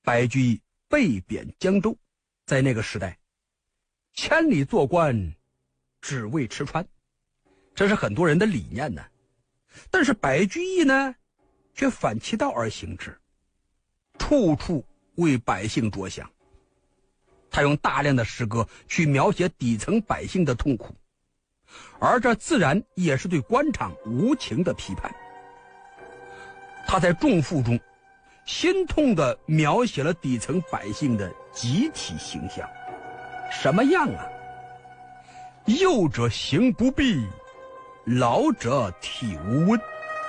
白居易被贬江州。在那个时代，千里做官只为吃穿，这是很多人的理念呢。但是白居易呢，却反其道而行之，处处为百姓着想。他用大量的诗歌去描写底层百姓的痛苦，而这自然也是对官场无情的批判。他在《仲父》中心痛地描写了底层百姓的集体形象。什么样啊？幼者行不避，老者体无温，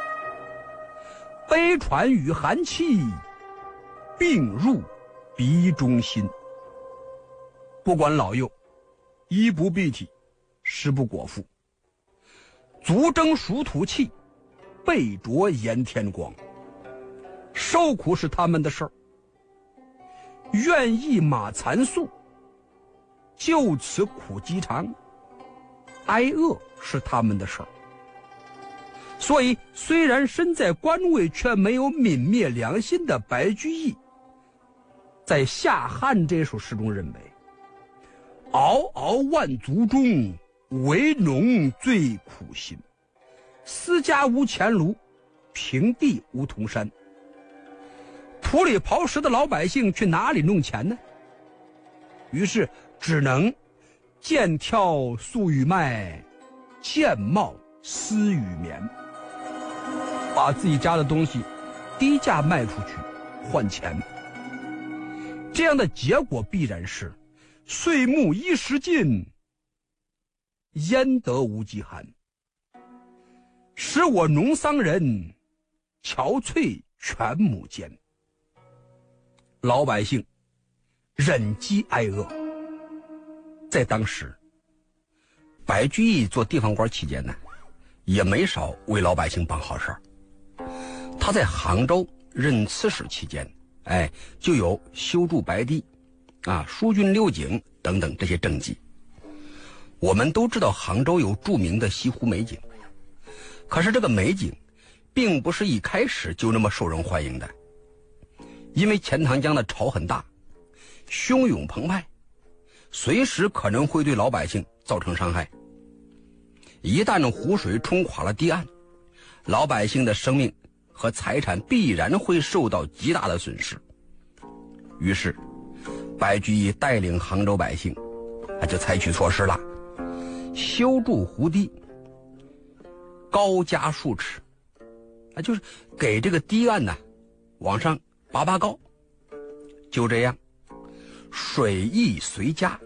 悲喘与寒气，病入鼻中心。不管老幼，衣不蔽体，食不果腹，足蒸暑土气，背着炎天光。受苦是他们的事儿，愿意马残素，就此苦饥肠，挨饿是他们的事儿。所以虽然身在官位，却没有泯灭良心的白居易，在《夏汉》这首诗中认为，嗷嗷万族中，为农最苦心。私家无钱庐，平地无铜山。土里刨食的老百姓去哪里弄钱呢？于是只能见挑粟与麦，见帽丝与棉，把自己家的东西低价卖出去换钱。这样的结果必然是岁暮衣食尽，焉得无饥寒。使我农桑人，憔悴全亩间。老百姓忍饥挨饿。在当时，白居易做地方官期间呢，也没少为老百姓办好事儿。他在杭州任刺史期间，就有修筑白堤疏浚六井等等这些政绩。我们都知道杭州有著名的西湖美景，可是这个美景并不是一开始就那么受人欢迎的。因为钱塘江的潮很大，汹涌澎湃，随时可能会对老百姓造成伤害。一旦湖水冲垮了堤岸，老百姓的生命和财产必然会受到极大的损失。于是白居易带领杭州百姓就采取措施了，修筑湖堤，高加数尺，就是给这个堤岸往上拔高。就这样，水益随加，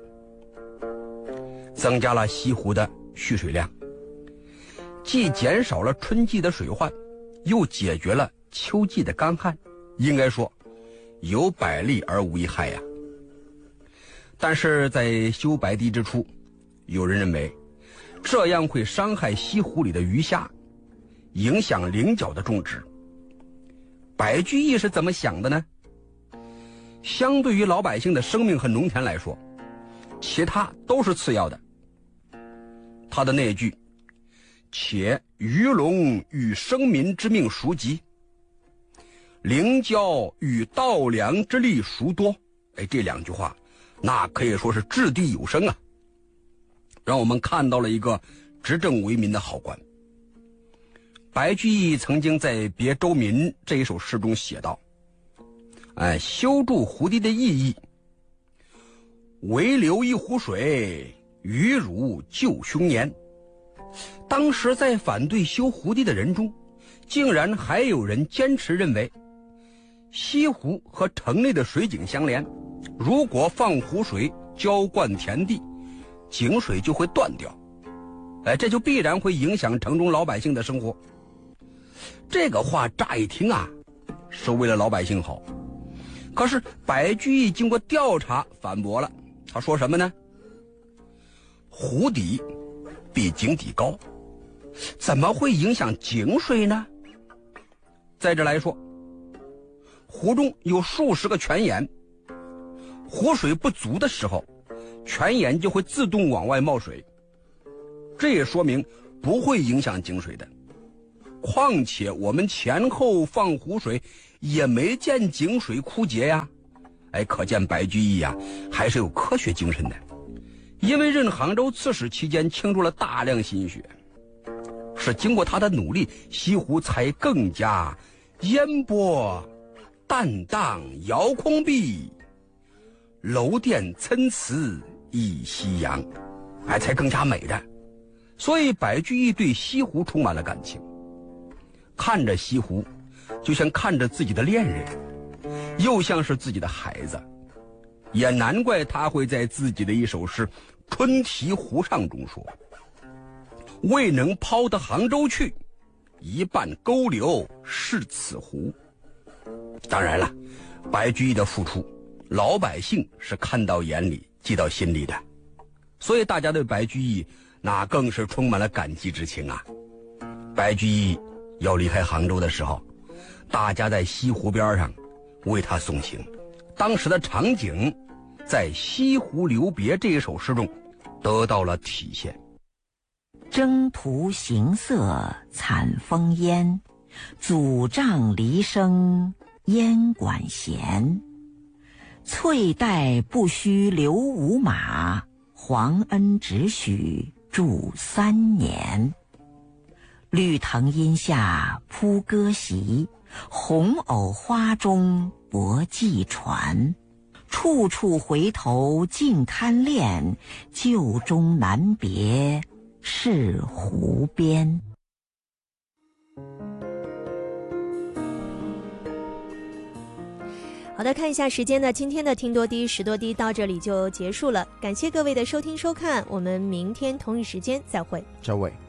增加了西湖的蓄水量，既减少了春季的水患，又解决了秋季的干旱，应该说有百利而无一害呀。但是在修白堤之初，有人认为这样会伤害西湖里的鱼虾，影响菱角的种植。白居易是怎么想的呢？相对于老百姓的生命和农田来说，其他都是次要的。他的那句且鱼龙与生民之命孰急，菱角与稻粱之力孰多，这两句话那可以说是掷地有声啊，让我们看到了一个执政为民的好官。白居易曾经在《别州民》这一首诗中写道，修筑湖堤的意义，唯留一湖水，鱼乳救凶年。当时在反对修湖堤的人中，竟然还有人坚持认为，西湖和城内的水井相连，如果放湖水浇灌田地，井水就会断掉，这就必然会影响城中老百姓的生活。这个话乍一听是为了老百姓好，可是白居易经过调查反驳了。他说什么呢？湖底比井底高，怎么会影响井水呢？再者来说，湖中有数十个泉眼，湖水不足的时候，泉眼就会自动往外冒水，这也说明不会影响井水的。况且我们前后放湖水也没见井水枯竭呀， 可见白居易还是有科学精神的。因为任杭州刺史期间倾注了大量心血，是经过他的努力，西湖才更加烟波淡荡遥空碧，楼殿参差一夕阳，才更加美的。所以白居易对西湖充满了感情，看着西湖就像看着自己的恋人，又像是自己的孩子。也难怪他会在自己的一首诗《春题湖上》中说：未能抛得杭州去，一半勾留是此湖。当然了，白居易的付出老百姓是看到眼里记到心里的，所以大家对白居易那更是充满了感激之情啊。白居易要离开杭州的时候，大家在西湖边上为他送行，当时的场景在《西湖留别》这一首诗中得到了体现。 征途行色惨风烟，阻杖离声烟管弦。翠带不须留五马，皇恩只许住3年。绿藤阴下铺歌席，红藕花中泊寄船。处处回头尽堪恋，旧中难别是湖边。 好的，看一下时间呢，今天的听多低识多低到这里就结束了，感谢各位的收听收看，我们明天同一时间再会。 再会。